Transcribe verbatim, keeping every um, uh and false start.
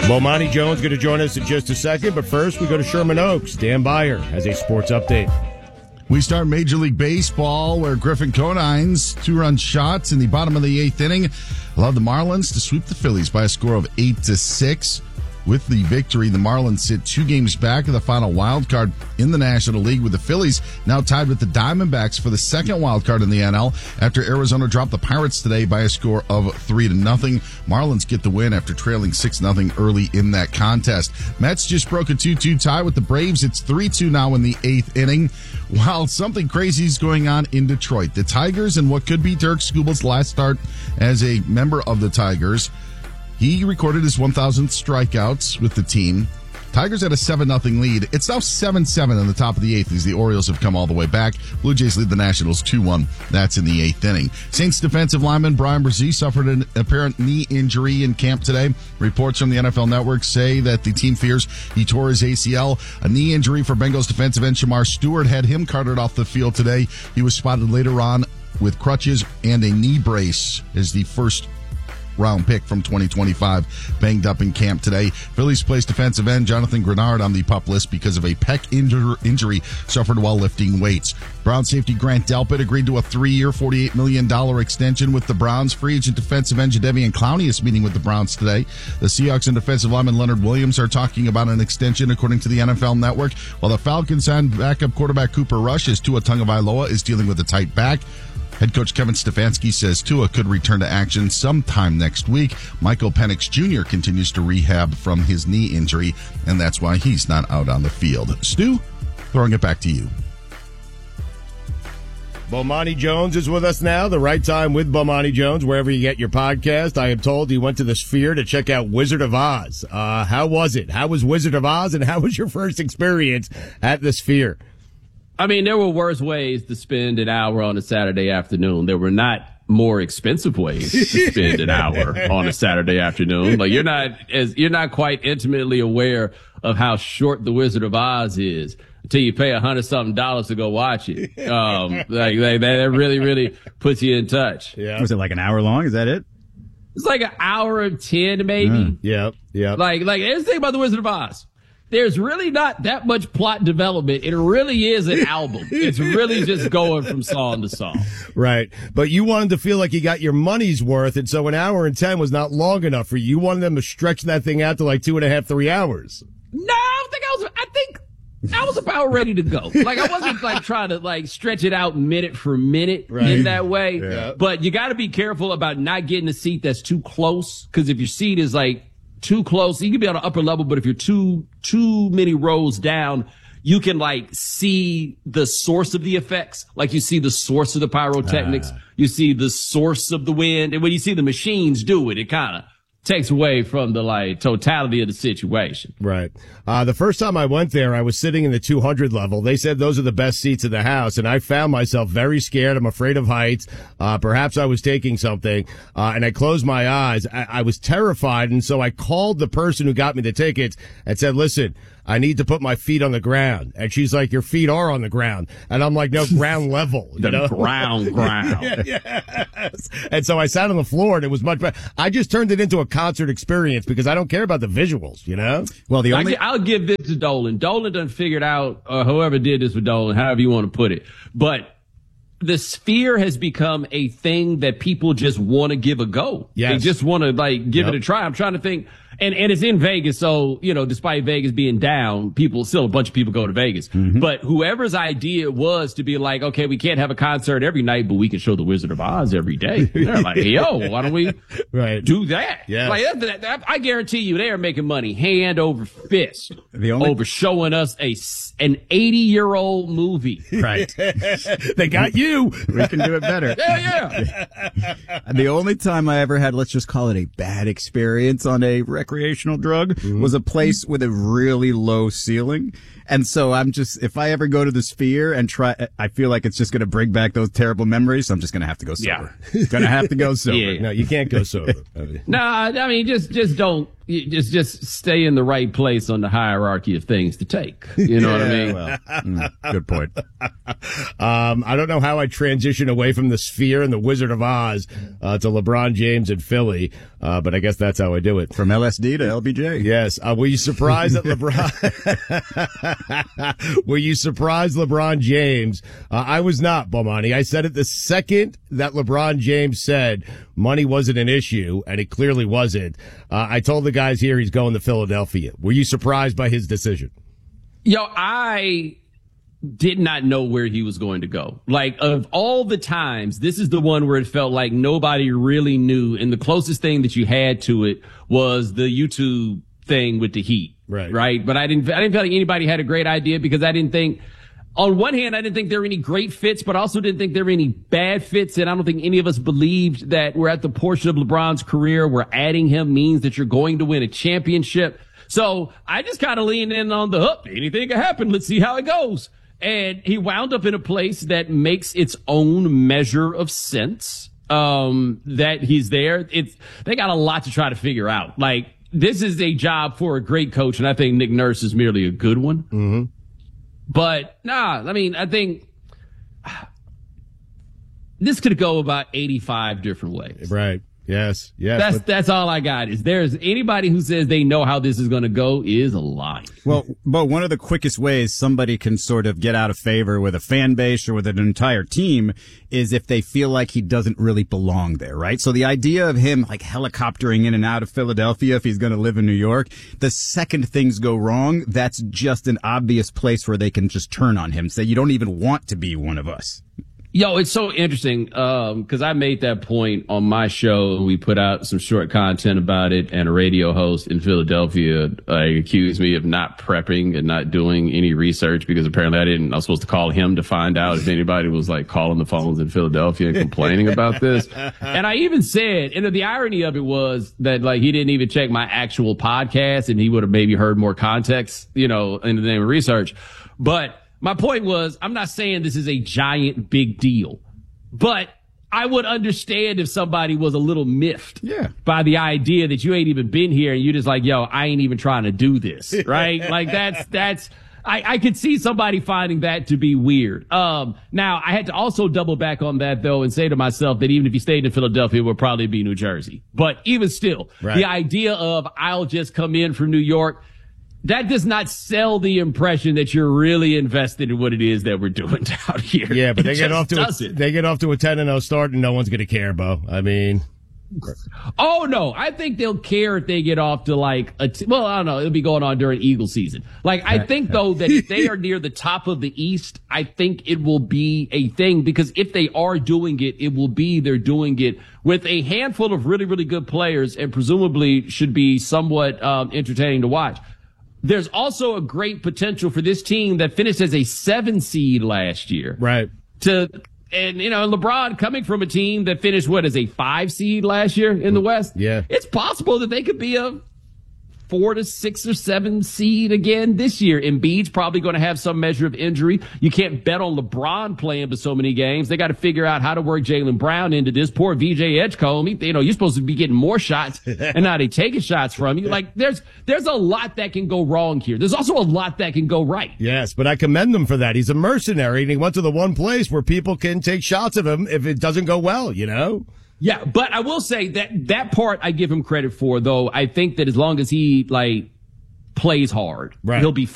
Bomani Jones going to join us in just a second, but first we go to Sherman Oaks. Dan Beyer has a sports update. We start Major League Baseball, where Griffin Conine's two-run shots in the bottom of the eighth inning allowed the Marlins to sweep the Phillies by a score of eight to six. With the victory, the Marlins sit two games back of the final wild card in the National League, with the Phillies now tied with the Diamondbacks for the second wild card in the N L after Arizona dropped the Pirates today by a score of three to nothing. Marlins get the win after trailing six nothing early in that contest. Mets just broke a two two tie with the Braves. It's three two now in the eighth inning. While something crazy is going on in Detroit, the Tigers and what could be Dirk Skubal's last start as a member of the Tigers. He recorded his one thousandth strikeouts with the team. Tigers had a seven nothing lead. It's now seven seven in the top of the eighth as the Orioles have come all the way back. Blue Jays lead the Nationals two one. That's in the eighth inning. Saints defensive lineman Brian Brzee suffered an apparent knee injury in camp today. Reports from the N F L Network say that the team fears he tore his A C L. A knee injury for Bengals defensive end Shamar Stewart had him carted off the field today. He was spotted later on with crutches and a knee brace as the first round pick from twenty twenty-five, banged up in camp today. Phillies placed defensive end Jonathan Grenard on the PUP list because of a pec injur- injury suffered while lifting weights. Brown safety Grant Delpit agreed to a three-year, forty-eight million dollars extension with the Browns. Free agent defensive end Jadeveon Clowney is meeting with the Browns today. The Seahawks and defensive lineman Leonard Williams are talking about an extension, according to the N F L Network, while the Falcons signed backup quarterback Cooper Rush as Tua Tagovailoa is dealing with a tight back. Head coach Kevin Stefanski says Tua could return to action sometime next week. Michael Penix Junior continues to rehab from his knee injury, and that's why he's not out on the field. Stu, throwing it back to you. Bomani Jones is with us now. The Right Time with Bomani Jones, wherever you get your podcast. I am told he went to the Sphere to check out Wizard of Oz. Uh, how was it? How was Wizard of Oz, and how was your first experience at the Sphere? I mean, there were worse ways to spend an hour on a Saturday afternoon. There were not more expensive ways to spend an hour on a Saturday afternoon. Like, you're not as you're not quite intimately aware of how short The Wizard of Oz is until you pay a hundred something dollars to go watch it. Um, like, like that really, really puts you in touch. Yeah. Was it like an hour long? Is that it? It's like an hour and ten, maybe. Mm. Yeah, yeah. Like, like here's the thing about The Wizard of Oz. There's really not that much plot development. It really is an album. It's really just going from song to song. Right. But you wanted to feel like you got your money's worth, and so an hour and ten was not long enough for you. You wanted them to stretch that thing out to like two and a half, three hours. No, I think I was, I think I was about ready to go. Like, I wasn't like trying to like stretch it out minute for minute right. in that way. Yeah. But you got to be careful about not getting a seat that's too close, because if your seat is like too close, you can be on the upper level, but if you're too, too many rows down, you can like see the source of the effects. Like, you see the source of the pyrotechnics. Uh. You see the source of the wind. And when you see the machines do it, it kind of takes away from the like totality of the situation. Right. Uh, the first time I went there, I was sitting in the two hundred level. They said those are the best seats in the house, and I found myself very scared. I'm afraid of heights. Uh, perhaps I was taking something, uh, and I closed my eyes. I, I was terrified, and so I called the person who got me the tickets and said, listen, I need to put my feet on the ground. And she's like, your feet are on the ground. And I'm like, no, ground level. You the know? ground, ground. yeah, yes. And so I sat on the floor, and it was much better. I just turned it into a concert experience because I don't care about the visuals, you know? Well, the only... I'll give this to Dolan. Dolan done figured out, or whoever did this with Dolan, however you want to put it. But the Sphere has become a thing that people just want to give a go. Yes. They just want to, like, give yep. it a try. I'm trying to think. And, and it's in Vegas. So, you know, despite Vegas being down, people, still a bunch of people go to Vegas. Mm-hmm. But whoever's idea it was to be like, okay, we can't have a concert every night, but we can show the Wizard of Oz every day. They're like, yo, why don't we right. do that? Yeah. Like, that, that, I guarantee you they are making money hand over fist the only- over showing us a, an eighty year old movie. Right. They got you. We can do it better. Yeah, yeah. The only time I ever had, let's just call it a bad experience on a recreational drug, mm-hmm. was a place with a really low ceiling. And so I'm just, if I ever go to the Sphere and try, I feel like it's just going to bring back those terrible memories. So I'm just going to have to go sober. Yeah. Going to have to go sober. Yeah. No, you can't go sober. No, I mean, just, just don't, you just just stay in the right place on the hierarchy of things to take. You know yeah, what I mean? Well, mm, good point. um, I don't know how I transition away from the Sphere and the Wizard of Oz uh, to LeBron James and Philly, uh, but I guess that's how I do it. From L S D to L B J. Yes. Uh, were you surprised that LeBron? Were you surprised LeBron James? Uh, I was not, Bomani. I said it the second that LeBron James said money wasn't an issue, and it clearly wasn't. Uh, I told the guys here he's going to Philadelphia. Were you surprised by his decision? Yo, I did not know where he was going to go. Like, of all the times, this is the one where it felt like nobody really knew, and the closest thing that you had to it was the YouTube thing with the Heat. Right. Right. But I didn't, I didn't feel like anybody had a great idea because I didn't think, on one hand, I didn't think there were any great fits, but I also didn't think there were any bad fits. And I don't think any of us believed that we're at the portion of LeBron's career where adding him means that you're going to win a championship. So I just kind of leaned in on the hook. Anything can happen. Let's see how it goes. And he wound up in a place that makes its own measure of sense. Um, that he's there. It's, they got a lot to try to figure out. Like, this is a job for a great coach, and I think Nick Nurse is merely a good one. Mm-hmm. But, nah, I mean, I think this could go about eighty-five different ways. Right. Yes. Yes. That's but- that's all I got. Is there's anybody who says they know how this is going to go is a lie. Well, but one of the quickest ways somebody can sort of get out of favor with a fan base or with an entire team is if they feel like he doesn't really belong there, right? So the idea of him like helicoptering in and out of Philadelphia if he's going to live in New York, the second things go wrong, that's just an obvious place where they can just turn on him, say you don't even want to be one of us. Yo, it's so interesting, um, cause I made that point on my show and we put out some short content about it, and a radio host in Philadelphia, uh, accused me of not prepping and not doing any research because apparently I didn't, I was supposed to call him to find out if anybody was like calling the phones in Philadelphia and complaining about this. And I even said, and the irony of it was that like he didn't even check my actual podcast and he would have maybe heard more context, you know, in the name of research. But my point was, I'm not saying this is a giant big deal, but I would understand if somebody was a little miffed yeah. by the idea that you ain't even been here and you're just like, yo, I ain't even trying to do this, right? Like that's, that's, I, I could see somebody finding that to be weird. Um, now I had to also double back on that though and say to myself that even if he stayed in Philadelphia, it would probably be New Jersey. But even still, right. The idea of I'll just come in from New York, that does not sell the impression that you're really invested in what it is that we're doing out here. Yeah, but they it get off to a, they get off to a ten and oh start, and no one's going to care, Bo. I mean, oh no, I think they'll care if they get off to like a t- well, I don't know, it'll be going on during Eagle season. Like I think though that if they are near the top of the East, I think it will be a thing because if they are doing it, it will be they're doing it with a handful of really really good players and presumably should be somewhat um, entertaining to watch. There's also a great potential for this team that finished as a seven seed last year. Right. To, and, you know, LeBron coming from a team that finished, what, as a five seed last year in the West? Yeah. It's possible that they could be a four to six or seven seed again this year. Embiid's probably going to have some measure of injury. You can't bet on LeBron playing for so many games. They got to figure out how to work Jaylen Brown into this. Poor V J Edgecombe. He, you know, you're supposed to be getting more shots and now they taking shots from you. Like there's, there's a lot that can go wrong here. There's also a lot that can go right. Yes, but I commend him for that. He's a mercenary and he went to the one place where people can take shots of him if it doesn't go well, you know? Yeah, but I will say that that part I give him credit for, though. I think that as long as he, like, plays hard, right. he'll be